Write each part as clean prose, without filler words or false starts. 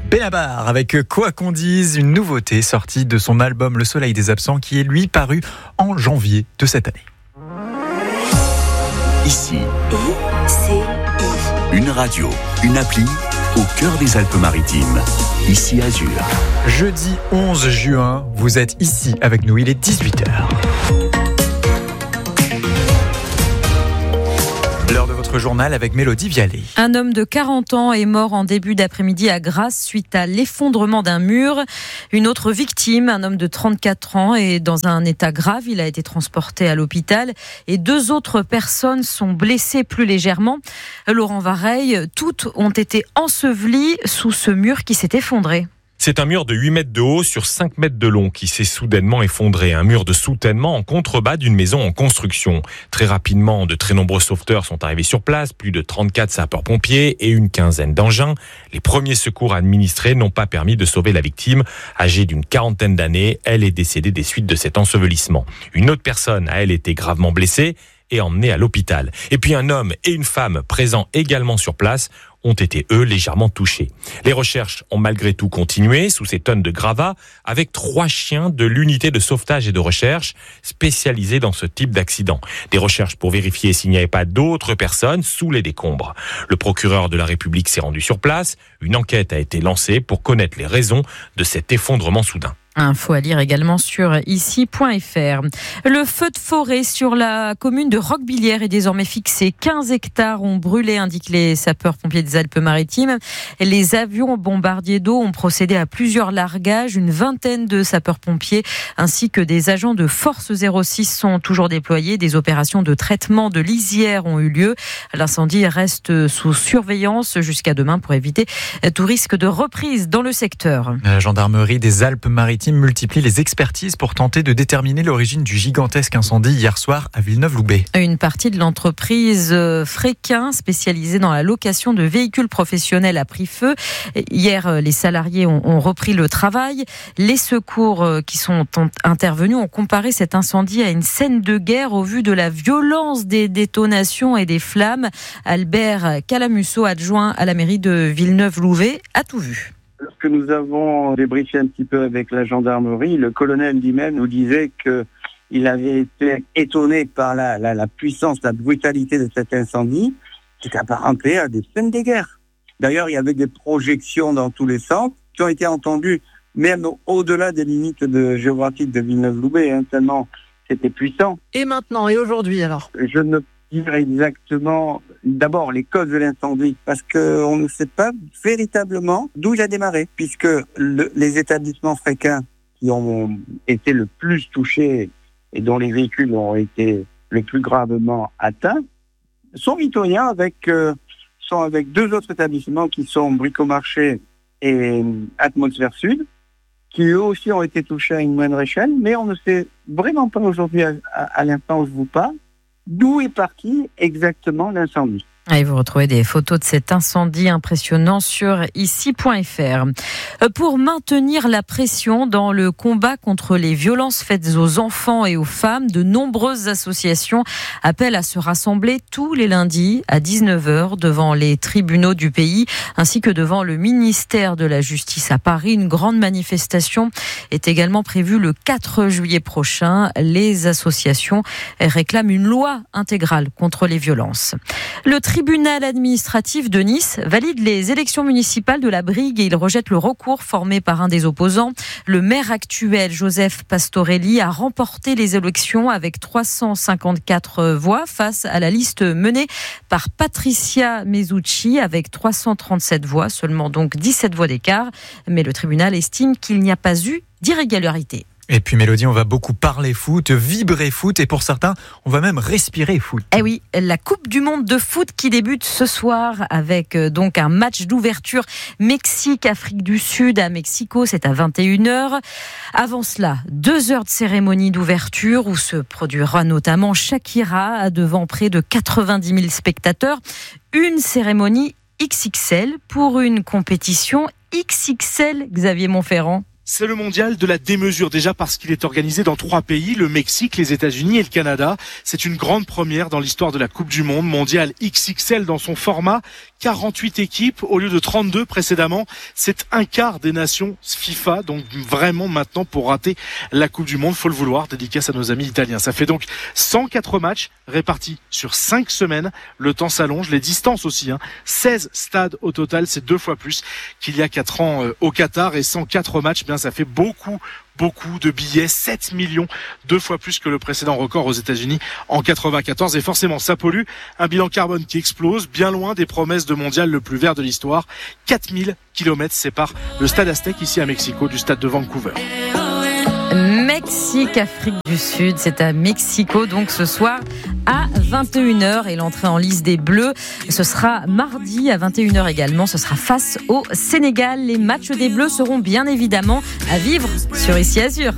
Benabar avec Quoi qu'on dise, une nouveauté sortie de son album Le Soleil des Absents qui est lui paru en janvier de cette année. Ici, une radio, une appli au cœur des Alpes-Maritimes. Ici Azur. Jeudi 11 juin, vous êtes ici avec nous, il est 18h. L'heure de votre journal avec Mélodie Vialet. Un homme de 40 ans est mort en début d'après-midi à Grasse suite à l'effondrement d'un mur. Une autre victime, un homme de 34 ans, est dans un état grave. Il a été transporté à l'hôpital et 2 autres personnes sont blessées plus légèrement. Laurent Vareille, toutes ont été ensevelies sous ce mur qui s'est effondré. C'est un mur de 8 mètres de haut sur 5 mètres de long qui s'est soudainement effondré. Un mur de soutènement en contrebas d'une maison en construction. Très rapidement, de très nombreux sauveteurs sont arrivés sur place, plus de 34 sapeurs-pompiers et une quinzaine d'engins. Les premiers secours administrés n'ont pas permis de sauver la victime. Âgée d'une 40aine d'années, elle est décédée des suites de cet ensevelissement. Une autre personne a, elle, été gravement blessée et emmenée à l'hôpital. Et puis un homme et une femme présents également sur place ont été, eux, légèrement touchés. Les recherches ont malgré tout continué sous ces tonnes de gravats avec 3 chiens de l'unité de sauvetage et de recherche spécialisée dans ce type d'accident. Des recherches pour vérifier s'il n'y avait pas d'autres personnes sous les décombres. Le procureur de la République s'est rendu sur place. Une enquête a été lancée pour connaître les raisons de cet effondrement soudain. Info à lire également sur ici.fr. Le feu de forêt sur la commune de Roquebillière est désormais fixé. 15 hectares ont brûlé, indiquent les sapeurs-pompiers des Alpes-Maritimes. Les avions bombardiers d'eau ont procédé à plusieurs largages. Une vingtaine de sapeurs-pompiers ainsi que des agents de Force 06 sont toujours déployés. Des opérations de traitement de lisières ont eu lieu. L'incendie reste sous surveillance jusqu'à demain pour éviter tout risque de reprise dans le secteur. La gendarmerie des Alpes-Maritimes multiplie les expertises pour tenter de déterminer l'origine du gigantesque incendie hier soir à Villeneuve-Loubet. Une partie de l'entreprise Fréquin, spécialisée dans la location de véhicules professionnels, a pris feu. Hier, les salariés ont repris le travail. Les secours qui sont intervenus ont comparé cet incendie à une scène de guerre au vu de la violence des détonations et des flammes. Albert Calamusso, adjoint à la mairie de Villeneuve-Loubet, a tout vu. Lorsque nous avons débriefé un petit peu avec la gendarmerie, le colonel lui-même nous disait qu'il avait été étonné par la puissance, la brutalité de cet incendie qui s'apparentait à des scènes de guerre. D'ailleurs, il y avait des projections dans tous les sens qui ont été entendues même au-delà des limites géographiques de Villeneuve-Loubet, tellement c'était puissant. Et maintenant, et aujourd'hui alors ? Je ne dire exactement d'abord les causes de l'incendie parce qu'on ne sait pas véritablement d'où il a démarré puisque les établissements fréquents qui ont été le plus touchés et dont les véhicules ont été le plus gravement atteints sont mitoyens avec 2 autres établissements qui sont Bricomarché et Atmosphère Sud qui eux aussi ont été touchés à une moindre échelle, mais on ne sait vraiment pas aujourd'hui à l'instant où je vous parle d'où est parti exactement l'incendie. Et vous retrouvez des photos de cet incendie impressionnant sur ici.fr. Pour maintenir la pression dans le combat contre les violences faites aux enfants et aux femmes, de nombreuses associations appellent à se rassembler tous les lundis à 19h devant les tribunaux du pays ainsi que devant le ministère de la Justice à Paris. Une grande manifestation est également prévue le 4 juillet prochain. Les associations réclament une loi intégrale contre les violences. Le tribunal administratif de Nice valide les élections municipales de la Brigue et il rejette le recours formé par un des opposants. Le maire actuel, Joseph Pastorelli, a remporté les élections avec 354 voix face à la liste menée par Patricia Mesucci avec 337 voix, seulement donc 17 voix d'écart. Mais le tribunal estime qu'il n'y a pas eu d'irrégularité. Et puis Mélodie, on va beaucoup parler foot, vibrer foot et pour certains, on va même respirer foot. Eh oui, la Coupe du Monde de foot qui débute ce soir avec donc un match d'ouverture Mexique-Afrique du Sud à Mexico, c'est à 21h. Avant cela, 2 heures de cérémonie d'ouverture où se produira notamment Shakira devant près de 90 000 spectateurs. Une cérémonie XXL pour une compétition XXL, Xavier Montferrand. C'est le mondial de la démesure, déjà parce qu'il est organisé dans 3 pays, le Mexique, les États-Unis et le Canada. C'est une grande première dans l'histoire de la Coupe du Monde, mondial XXL dans son format, 48 équipes au lieu de 32 précédemment. C'est un quart des nations FIFA, donc vraiment maintenant pour rater la Coupe du Monde, faut le vouloir, dédicace à nos amis italiens. Ça fait donc 104 matchs répartis sur 5 semaines, le temps s'allonge, les distances aussi, 16 stades au total, c'est 2 fois plus qu'il y a 4 ans au Qatar, et 104 matchs, ça fait beaucoup de billets, 7 millions, 2 fois plus que le précédent record aux États-Unis en 94. Et forcément, ça pollue. Un bilan carbone qui explose, bien loin des promesses de mondial le plus vert de l'histoire. 4000 km séparent le stade Aztec ici à Mexico du stade de Vancouver. Mexique, Afrique du Sud, c'est à Mexico donc ce soir à 21h, et l'entrée en lice des Bleus, ce sera mardi à 21h également, ce sera face au Sénégal. Les matchs des Bleus seront bien évidemment à vivre sur Ici Azur.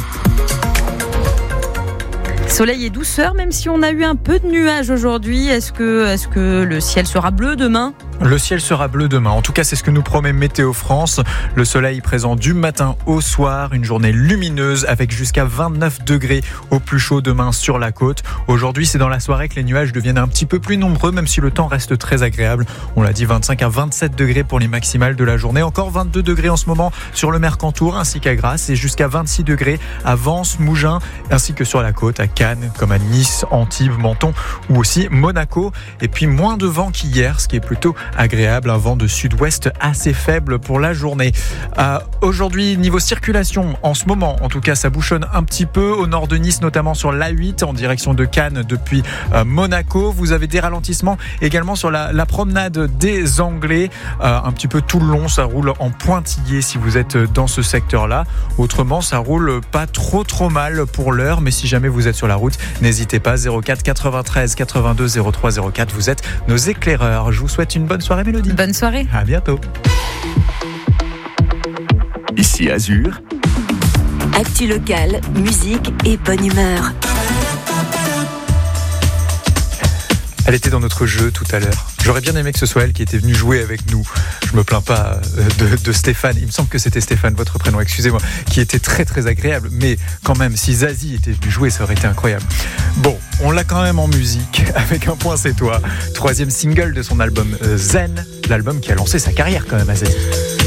Soleil et douceur, même si on a eu un peu de nuages aujourd'hui. Est-ce que le ciel sera bleu demain ? Le ciel sera bleu demain. En tout cas, c'est ce que nous promet Météo France. Le soleil présent du matin au soir. Une journée lumineuse avec jusqu'à 29 degrés au plus chaud demain sur la côte. Aujourd'hui, c'est dans la soirée que les nuages deviennent un petit peu plus nombreux, même si le temps reste très agréable. On l'a dit, 25 à 27 degrés pour les maximales de la journée. Encore 22 degrés en ce moment sur le Mercantour ainsi qu'à Grasse, et jusqu'à 26 degrés à Vence, Mougins, ainsi que sur la côte à Cannes, comme à Nice, Antibes, Menton ou aussi Monaco. Et puis moins de vent qu'hier, ce qui est plutôt agréable, un vent de sud-ouest assez faible pour la journée. Aujourd'hui, niveau circulation, en ce moment, en tout cas, ça bouchonne un petit peu au nord de Nice, notamment sur l'A8 en direction de Cannes depuis Monaco. Vous avez des ralentissements également sur la promenade des Anglais, un petit peu tout le long. Ça roule en pointillé si vous êtes dans ce secteur-là. Autrement, ça roule pas trop mal pour l'heure, mais si jamais vous êtes sur la route, n'hésitez pas, 04 93 82 03 04. Vous êtes nos éclaireurs. Je vous souhaite une bonne soirée, Mélodie. Bonne soirée. À bientôt. Ici Azur. Actu locale, musique et bonne humeur. Elle était dans notre jeu tout à l'heure. J'aurais bien aimé que ce soit elle qui était venue jouer avec nous. Je me plains pas de Stéphane. Il me semble que c'était Stéphane, votre prénom, excusez-moi, qui était très très agréable. Mais quand même, si Zazie était venue jouer, ça aurait été incroyable. Bon, on l'a quand même en musique avec Un point c'est toi. 3e single de son album Zen, l'album qui a lancé sa carrière quand même à Zazie.